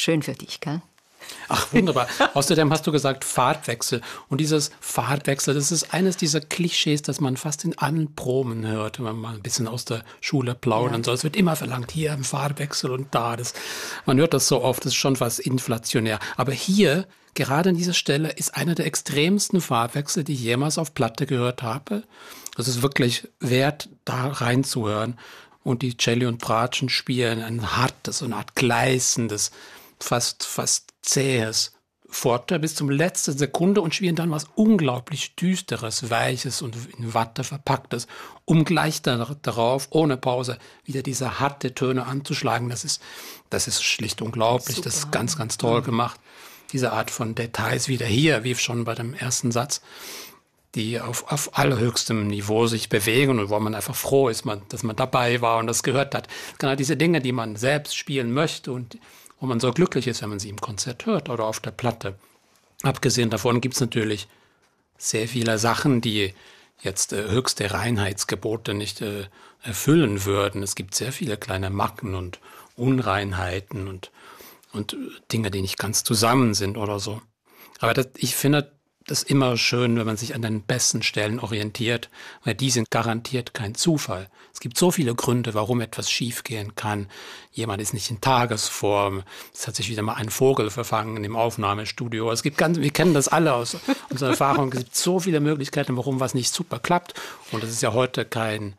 Schön für dich, gell? Ach, wunderbar. Außerdem hast du gesagt Fahrtwechsel. Und dieses Fahrtwechsel, das ist eines dieser Klischees, das man fast in allen Proben hört, wenn man mal ein bisschen aus der Schule plaudern soll. Es wird immer verlangt, hier im Fahrtwechsel und da. Man hört das so oft, das ist schon fast inflationär. Aber hier, gerade an dieser Stelle, ist einer der extremsten Fahrtwechsel, die ich jemals auf Platte gehört habe. Es ist wirklich wert, da reinzuhören. Und die Celli und Bratschen spielen ein hartes, so eine Art gleißendes, fast zähes Forte bis zum letzten Sekunde und spielen dann was unglaublich Düsteres, Weiches und in Watte verpacktes, um gleich darauf, ohne Pause, wieder diese harte Töne anzuschlagen. Das ist schlicht unglaublich. Super. Das ist ganz, ganz toll gemacht. Diese Art von Details wieder hier, wie schon bei dem ersten Satz, die auf allerhöchstem Niveau sich bewegen und wo man einfach froh ist, dass man dabei war und das gehört hat. Genau diese Dinge, die man selbst spielen möchte und wo man so glücklich ist, wenn man sie im Konzert hört oder auf der Platte. Abgesehen davon gibt es natürlich sehr viele Sachen, die jetzt höchste Reinheitsgebote nicht erfüllen würden. Es gibt sehr viele kleine Macken und Unreinheiten und Dinge, die nicht ganz zusammen sind oder so. Aber ich finde das immer schön, wenn man sich an den besten Stellen orientiert, weil die sind garantiert kein Zufall. Es gibt so viele Gründe, warum etwas schiefgehen kann. Jemand ist nicht in Tagesform. Es hat sich wieder mal ein Vogel verfangen im Aufnahmestudio. Wir kennen das alle aus unserer Erfahrung. Es gibt so viele Möglichkeiten, warum was nicht super klappt. Und das ist ja heute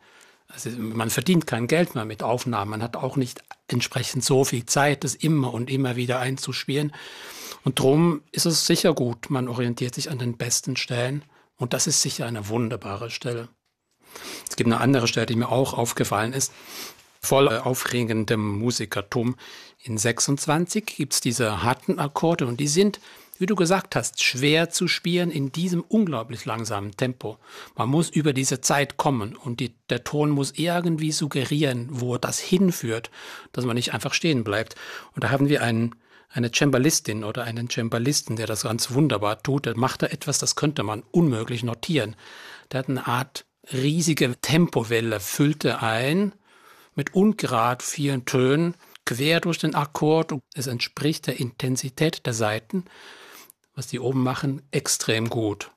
man verdient kein Geld mehr mit Aufnahmen. Man hat auch nicht entsprechend so viel Zeit, das immer und immer wieder einzuspielen. Und darum ist es sicher gut, man orientiert sich an den besten Stellen. Und das ist sicher eine wunderbare Stelle. Es gibt eine andere Stelle, die mir auch aufgefallen ist. Voll aufregendem Musikertum. In 26 gibt es diese harten Akkorde und die sind, wie du gesagt hast, schwer zu spielen in diesem unglaublich langsamen Tempo. Man muss über diese Zeit kommen und der Ton muss irgendwie suggerieren, wo das hinführt, dass man nicht einfach stehen bleibt. Und da haben wir eine Cembalistin oder einen Cembalisten, der das ganz wunderbar tut. Der macht da etwas, das könnte man unmöglich notieren. Der hat eine Art riesige Tempowelle, füllte ein mit ungerad vielen Tönen, quer durch den Akkord. Und es entspricht der Intensität der Saiten, was die oben machen, extrem gut.